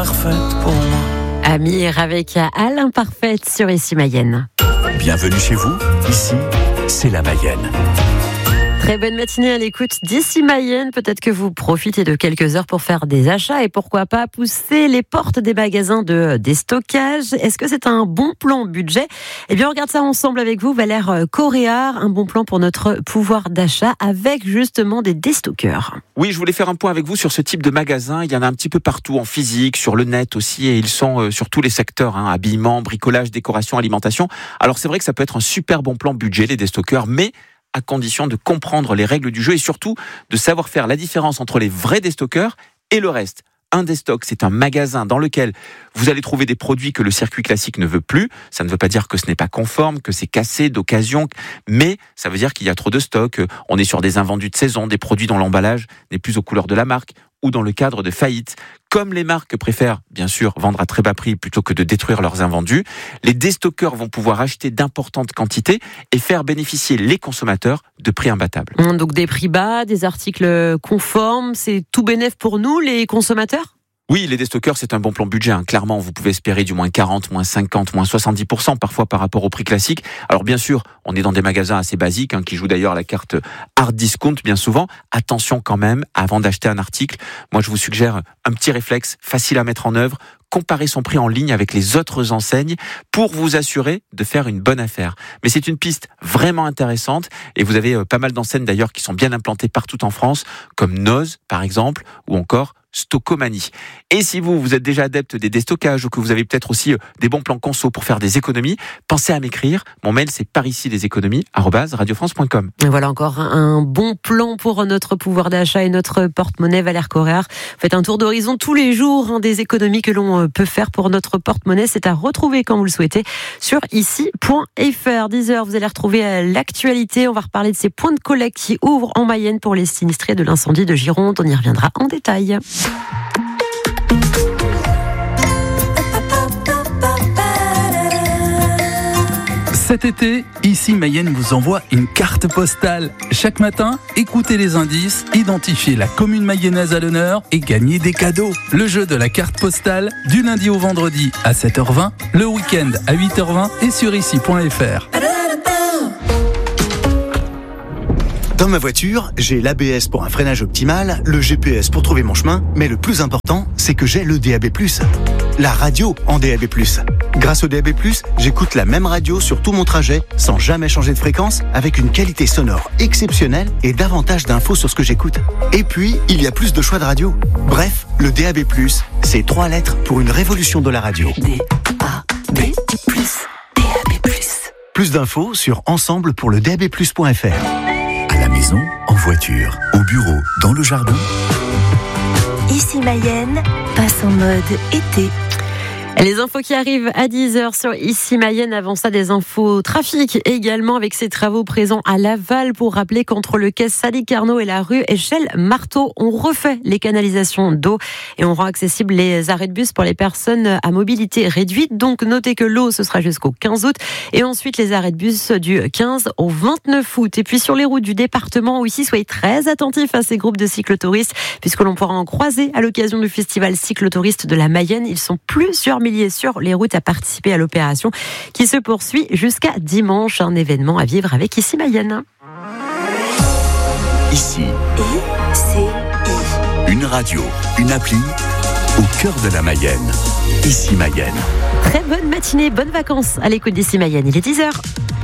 parfaite pour moi. Amir avec Alain Parfaite sur Ici Mayenne. Bienvenue chez vous, ici, c'est la Mayenne. Très bonne matinée à l'écoute d'Ici Mayenne. Peut-être que vous profitez de quelques heures pour faire des achats et pourquoi pas pousser les portes des magasins de déstockage. Est-ce que c'est un bon plan budget ? Eh bien, on regarde ça ensemble avec vous, Valère Coréard. Un bon plan pour notre pouvoir d'achat avec justement des déstockeurs. Oui, je voulais faire un point avec vous sur ce type de magasin. Il y en a un petit peu partout, en physique, sur le net aussi, et ils sont sur tous les secteurs, habillement, bricolage, décoration, alimentation. Alors c'est vrai que ça peut être un super bon plan budget, les déstockeurs, mais à condition de comprendre les règles du jeu et surtout de savoir faire la différence entre les vrais déstockeurs et le reste. Un déstock, c'est un magasin dans lequel vous allez trouver des produits que le circuit classique ne veut plus. Ça ne veut pas dire que ce n'est pas conforme, que c'est cassé d'occasion, mais ça veut dire qu'il y a trop de stock. On est sur des invendus de saison, des produits dont l'emballage n'est plus aux couleurs de la marque ou dans le cadre de faillite. Comme les marques préfèrent, bien sûr, vendre à très bas prix plutôt que de détruire leurs invendus, les déstockeurs vont pouvoir acheter d'importantes quantités et faire bénéficier les consommateurs de prix imbattables. Donc des prix bas, des articles conformes, c'est tout bénef pour nous, les consommateurs ? Oui, les déstockeurs, c'est un bon plan budget. Clairement, vous pouvez espérer du moins 40, moins 50, moins 70% parfois par rapport au prix classique. Alors bien sûr, on est dans des magasins assez basiques qui jouent d'ailleurs la carte hard discount bien souvent. Attention quand même, avant d'acheter un article, moi je vous suggère un petit réflexe facile à mettre en œuvre. Comparer son prix en ligne avec les autres enseignes pour vous assurer de faire une bonne affaire. Mais c'est une piste vraiment intéressante et vous avez pas mal d'enseignes d'ailleurs qui sont bien implantées partout en France, comme Noz par exemple, ou encore Stockomanie. Et si vous êtes déjà adepte des déstockages ou que vous avez peut-être aussi des bons plans conso pour faire des économies, pensez à m'écrire. Mon mail c'est parici-leséconomies@radiofrance.com. Voilà encore un bon plan pour notre pouvoir d'achat et notre porte-monnaie. Valère Coréard, faites un tour d'horizon tous les jours des économies que l'on peut faire pour notre porte-monnaie. C'est à retrouver quand vous le souhaitez sur ici.fr. 10h, vous allez retrouver l'actualité. On va reparler de ces points de collecte qui ouvrent en Mayenne pour les sinistrés de l'incendie de Gironde. On y reviendra en détail. Cet été, Ici Mayenne vous envoie une carte postale. Chaque matin, écoutez les indices, identifiez la commune mayonnaise à l'honneur et gagnez des cadeaux. Le jeu de la carte postale, du lundi au vendredi à 7h20, le week-end à 8h20 et sur ici.fr. Dans ma voiture, j'ai l'ABS pour un freinage optimal, le GPS pour trouver mon chemin, mais le plus important, c'est que j'ai le DAB+. La radio en DAB+. Grâce au DAB+, j'écoute la même radio sur tout mon trajet, sans jamais changer de fréquence, avec une qualité sonore exceptionnelle et davantage d'infos sur ce que j'écoute. Et puis, il y a plus de choix de radio. Bref, le DAB+, c'est 3 lettres pour une révolution de la radio. DAB+. Plus d'infos sur ensemblepourledab+.fr. À la maison, en voiture, au bureau, dans le jardin. Ici Mayenne passe en mode été. Les infos qui arrivent à 10h sur Ici Mayenne. Avant ça, des infos trafic également avec ces travaux présents à Laval pour rappeler qu'entre le quai Sadi Carnot et la rue Échelle-Marteau, on refait les canalisations d'eau et on rend accessibles les arrêts de bus pour les personnes à mobilité réduite. Donc, notez que l'eau, ce sera jusqu'au 15 août et ensuite les arrêts de bus du 15 au 29 août. Et puis sur les routes du département, ici, soyez très attentifs à ces groupes de cyclotouristes puisque l'on pourra en croiser à l'occasion du festival cyclotouristes de la Mayenne. Ils sont plusieurs milliers sur les routes à participer à l'opération qui se poursuit jusqu'à dimanche. Un événement à vivre avec Ici Mayenne. Ici, ICI. une radio, une appli, au cœur de la Mayenne. Ici Mayenne. Très bonne matinée, bonnes vacances à l'écoute d'Ici Mayenne. Il est 10h.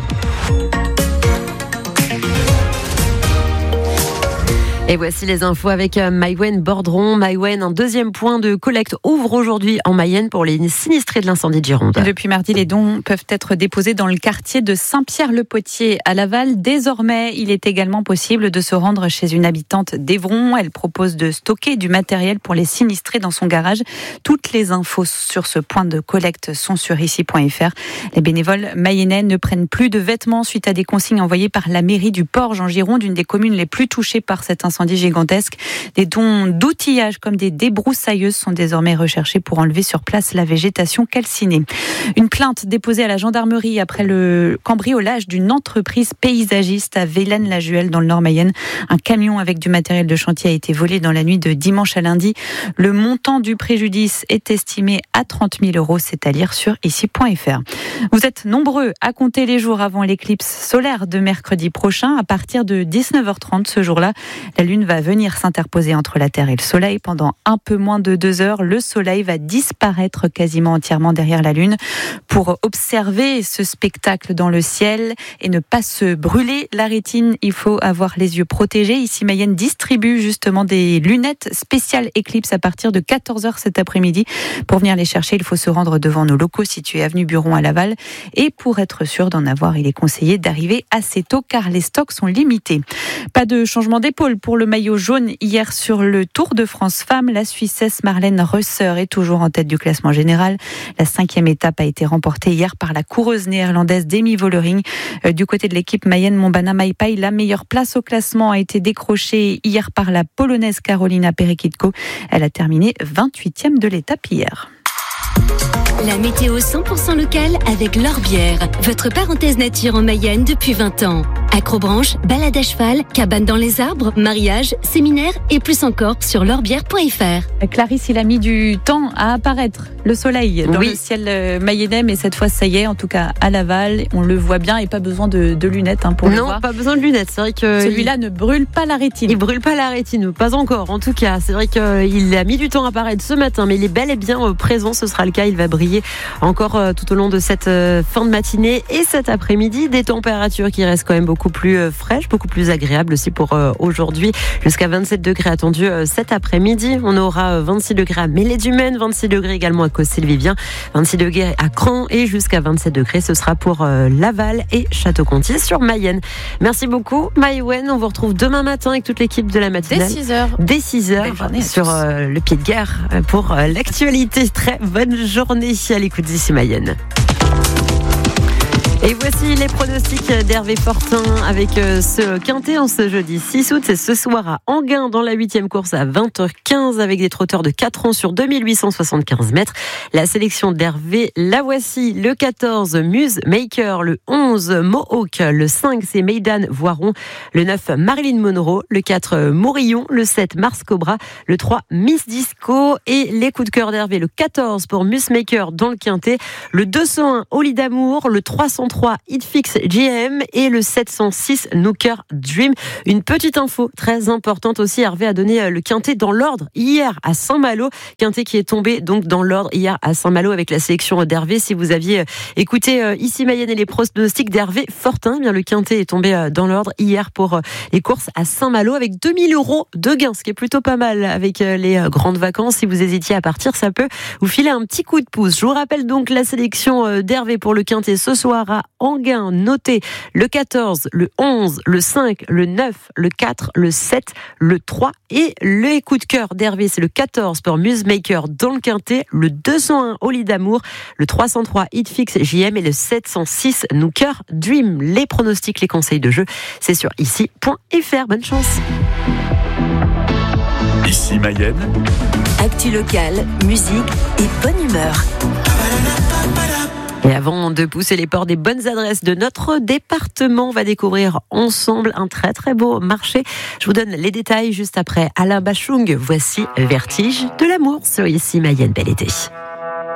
Et voici les infos avec Maïwen Bordron. Maïwen, un deuxième point de collecte ouvre aujourd'hui en Mayenne pour les sinistrés de l'incendie de Gironde. Depuis mardi, les dons peuvent être déposés dans le quartier de Saint-Pierre-le-Potier à Laval. Désormais, il est également possible de se rendre chez une habitante d'Évron. Elle propose de stocker du matériel pour les sinistrés dans son garage. Toutes les infos sur ce point de collecte sont sur ici.fr. Les bénévoles mayennais ne prennent plus de vêtements suite à des consignes envoyées par la mairie du Porge en Gironde, une des communes les plus touchées par cet incendie incendies gigantesques. Des dons d'outillage comme des débroussailleuses sont désormais recherchés pour enlever sur place la végétation calcinée. Une plainte déposée à la gendarmerie après le cambriolage d'une entreprise paysagiste à Veylannes-la-Juhel dans le Nord-Mayenne. Un camion avec du matériel de chantier a été volé dans la nuit de dimanche à lundi. Le montant du préjudice est estimé à 30 000 €. C'est à lire sur ici.fr. Vous êtes nombreux à compter les jours avant l'éclipse solaire de mercredi prochain. À partir de 19h30 ce jour-là, la Lune va venir s'interposer entre la Terre et le Soleil. Pendant un peu moins de 2 heures, le Soleil va disparaître quasiment entièrement derrière la Lune. Pour observer ce spectacle dans le ciel et ne pas se brûler la rétine, il faut avoir les yeux protégés. Ici, Mayenne distribue justement des lunettes spéciales éclipse à partir de 14h cet après-midi. Pour venir les chercher, il faut se rendre devant nos locaux situés avenue Buron à Laval. Et pour être sûr d'en avoir, il est conseillé d'arriver assez tôt car les stocks sont limités. Pas de changement d'épaule pour le maillot jaune hier sur le Tour de France Femmes. La Suissesse Marlène Reusser est toujours en tête du classement général. La 5e étape a été remportée hier par la coureuse néerlandaise Demi Vollering. Du côté de l'équipe Mayenne Montbana Maipai, la meilleure place au classement a été décrochée hier par la polonaise Karolina Perekitko. Elle a terminé 28e de l'étape hier. La météo 100% locale avec l'Orbière, votre parenthèse nature en Mayenne depuis 20 ans. Acrobranche, balade à cheval, cabane dans les arbres, mariage, séminaire et plus encore sur l'orbière.fr. Clarisse, il a mis du temps à apparaître, le soleil dans le ciel mayennais, mais cette fois ça y est, en tout cas à Laval, on le voit bien et pas besoin de lunettes pour le voir. Non, pas besoin de lunettes, c'est vrai que celui-là ne brûle pas la rétine. Il brûle pas la rétine, pas encore en tout cas. C'est vrai qu'il a mis du temps à apparaître ce matin, mais il est bel et bien présent, ce sera le cas, il va briller encore tout au long de cette fin de matinée et cet après-midi. Des températures qui restent quand même beaucoup plus fraîches, beaucoup plus agréables aussi pour aujourd'hui. Jusqu'à 27 degrés attendus cet après-midi. On aura 26 degrés à Mélé-du-Maine, 26 degrés également à Cossé-le-Vivien, 26 degrés à Cran et jusqu'à 27 degrés. Ce sera pour Laval et Château-Contier sur Mayenne. Merci beaucoup, Maïwen. On vous retrouve demain matin avec toute l'équipe de la matinale. Dès 6h sur le pied de guerre pour l'actualité. Très bonne journée à l'écoute d'ici Mayenne. Et voici les pronostics d'Hervé Fortin avec ce quintet en ce jeudi 6 août. C'est ce soir à Enghien dans la 8e course à 20h15 avec des trotteurs de 4 ans sur 2875 mètres. La sélection d'Hervé, la voici. Le 14, Muse Maker. Le 11, Mohawk. Le 5, c'est Maidan Voiron. Le 9, Marilyn Monroe. Le 4, Mourillon. Le 7, Mars Cobra. Le 3, Miss Disco. Et les coups de cœur d'Hervé, le 14 pour Muse Maker dans le quintet. Le 201, Oli d'amour. Le 303, Hitfix GM et le 706 Nooker Dream. Une petite info très importante aussi, Hervé a donné le quintet dans l'ordre hier à Saint-Malo. Quintet qui est tombé donc dans l'ordre hier à Saint-Malo avec la sélection d'Hervé. Si vous aviez écouté ici Mayenne et les pronostics d'Hervé Fortin, eh bien le quintet est tombé dans l'ordre hier pour les courses à Saint-Malo avec 2000 € de gains, ce qui est plutôt pas mal avec les grandes vacances. Si vous hésitiez à partir, ça peut vous filer un petit coup de pouce. Je vous rappelle donc la sélection d'Hervé pour le quintet ce soir à Enghien. Notez le 14, le 11, le 5, le 9, le 4, le 7, le 3 et les coups de cœur d'Hervé, c'est le 14 pour Muse Maker dans le quintet, le 201 Oli d'amour, le 303 Hitfix JM et le 706 Nooker Dream. Les pronostics, les conseils de jeu, c'est sur ici.fr. Bonne chance. Ici Mayenne. Actu locale, musique et bonne humeur. Et avant de pousser les portes des bonnes adresses de notre département, on va découvrir ensemble un très très beau marché. Je vous donne les détails juste après Alain Bachung. Voici Vertige de l'amour sur ici Mayenne. Bel été.